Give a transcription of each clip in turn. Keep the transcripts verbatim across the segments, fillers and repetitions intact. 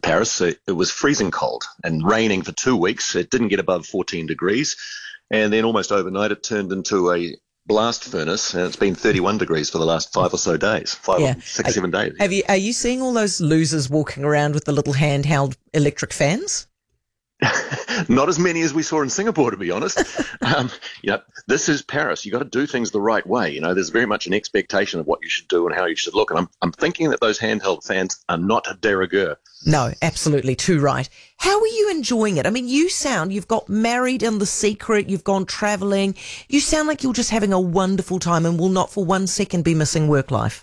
Paris, it, it was freezing cold and raining for two weeks. It didn't get above fourteen degrees. And then almost overnight, it turned into a blast furnace, and it's been thirty-one degrees for the last five or so days, five yeah. or six, are, seven days. Have you, are you seeing all those losers walking around with the little handheld electric fans? Not as many as we saw in Singapore, to be honest. um, you know, this is Paris. You've got to do things the right way. You know, there's very much an expectation of what you should do and how you should look. And I'm, I'm thinking that those handheld fans are not de rigueur. No, absolutely. Too right. How are you enjoying it? I mean, you sound, you've got married in The Secret, you've gone travelling. You sound like you're just having a wonderful time and will not for one second be missing work life.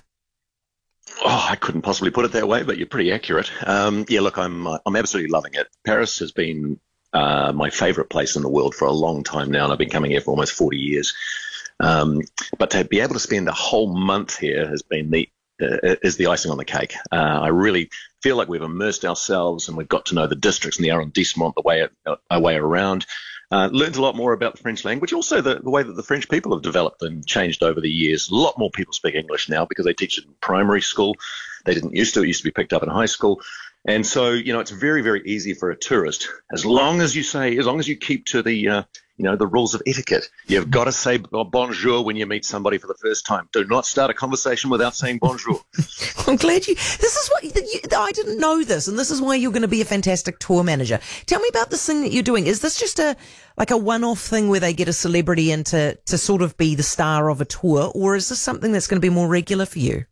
Oh, I couldn't possibly put it that way, but you're pretty accurate. Um, yeah, look, I'm uh, I'm absolutely loving it. Paris has been uh, my favourite place in the world for a long time now, and I've been coming here for almost forty years. Um, but to be able to spend a whole month here has been the uh, is the icing on the cake. Uh, I really feel like we've immersed ourselves and we've got to know the districts and the arrondissement, the way uh, our way around. Uh, learned a lot more about the French language, also the, the way that the French people have developed and changed over the years. A lot more people speak English now because they teach it in primary school. They didn't used to. It used to be picked up in high school. And so, you know, it's very, very easy for a tourist, as long as you say, as long as you keep to the, uh, you know, the rules of etiquette. You've got to say bonjour when you meet somebody for the first time. Do not start a conversation without saying bonjour. I'm glad you, this is what, you, I didn't know this, and this is why you're going to be a fantastic tour manager. Tell me about this thing that you're doing. Is this just a, like a one-off thing where they get a celebrity in to, to sort of be the star of a tour, or is this something that's going to be more regular for you?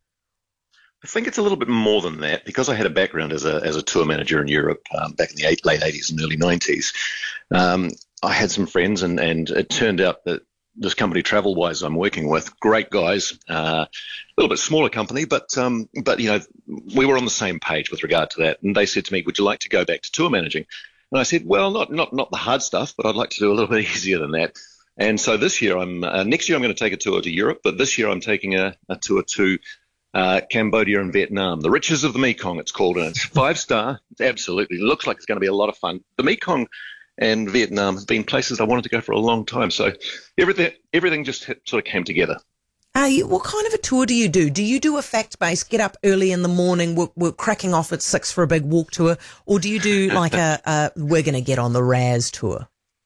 I think it's a little bit more than that, because I had a background as a as a tour manager in Europe um, back in the eight, late eighties and early nineties. Um, I had some friends, and, and it turned out that this company, TravelWise, I'm working with, great guys, uh, a little bit smaller company, but um, but you know, we were on the same page with regard to that. And they said to me, "Would you like to go back to tour managing?" And I said, "Well, not not not the hard stuff, but I'd like to do a little bit easier than that." And so this year, I'm uh, next year I'm going to take a tour to Europe, but this year I'm taking a, a tour to Uh, Cambodia and Vietnam, the riches of the Mekong, it's called, and it's five star. It absolutely looks like it's going to be a lot of fun. The Mekong and Vietnam have been places I wanted to go for a long time, so everything everything just hit, sort of came together. Uh, what kind of a tour do you do? Do you do a fact-based, get up early in the morning, we're, we're cracking off at six for a big walk tour, or do you do like a, a we're going to get on the Raz tour?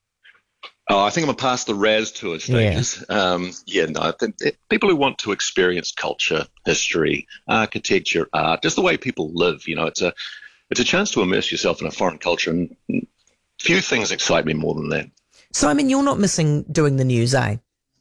Oh, I think I'm past the Raz tour stages. Yeah, um, yeah no, I think people who want to experience culture, history, architecture, art, just the way people live, you know, it's a it's a chance to immerse yourself in a foreign culture, and few things excite me more than that. Simon, you're not missing doing the news, eh?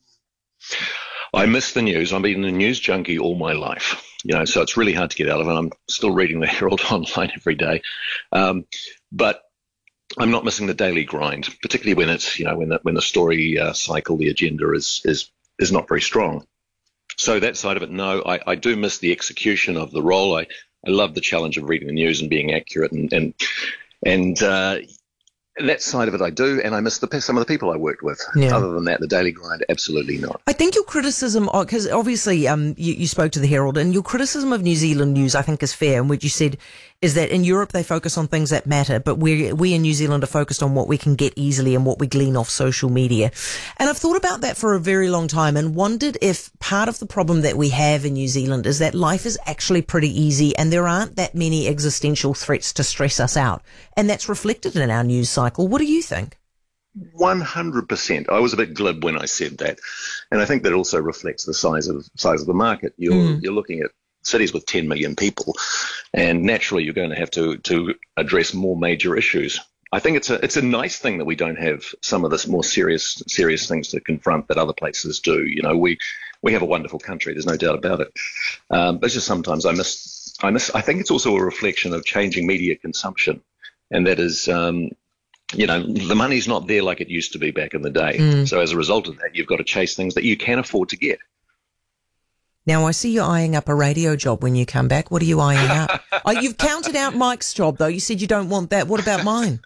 I miss the news. I've been a news junkie all my life, you know, so it's really hard to get out of it. I'm still reading the Herald online every day, um, but I'm not missing the daily grind, particularly when it's, you know, when the, when the story uh, cycle, the agenda is, is, is not very strong. So that side of it, no, I, I do miss the execution of the role. I, I love the challenge of reading the news and being accurate, and, and, and, uh, that side of it I do, and I miss the some of the people I worked with. Yeah. Other than that, the daily grind, absolutely not. I think your criticism, because obviously um, you, you spoke to the Herald, and your criticism of New Zealand news, I think, is fair. And what you said is that in Europe they focus on things that matter, but we we in New Zealand are focused on what we can get easily and what we glean off social media. And I've thought about that for a very long time and wondered if part of the problem that we have in New Zealand is that life is actually pretty easy and there aren't that many existential threats to stress us out. And that's reflected in our news cycle. What do you think? one hundred percent. I was a bit glib when I said that. And I think that also reflects the size of size of the market. You're, mm. you're looking at cities with ten million people, and naturally you're going to have to, to address more major issues. I think it's a it's a nice thing that we don't have some of this more serious serious things to confront that other places do. You know, we we have a wonderful country. There's no doubt about it. Um, but just sometimes I miss I miss. I think it's also a reflection of changing media consumption, and that is. Um, You know, the money's not there like it used to be back in the day. Mm. So as a result of that, you've got to chase things that you can afford to get. Now, I see you're eyeing up a radio job when you come back. What are you eyeing up? Oh, you've counted out Mike's job, though. You said you don't want that. What about mine?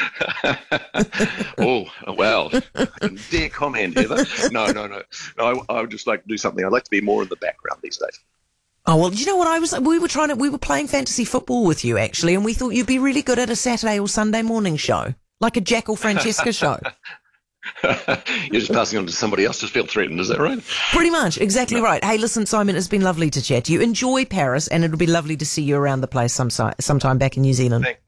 Oh, well, dare comment, Heather. No, no, no. no I, I would just like to do something. I'd like to be more in the background these days. Oh, well, you know what? I was, we were trying to, we were playing fantasy football with you, actually, and we thought you'd be really good at a Saturday or Sunday morning show. Like a Jack or Francesca show. You're just passing on to somebody else to feel threatened, is that right? Pretty much, exactly no. right. Hey, listen, Simon, it's been lovely to chat to you. Enjoy Paris, and it'll be lovely to see you around the place some, sometime back in New Zealand. Thanks.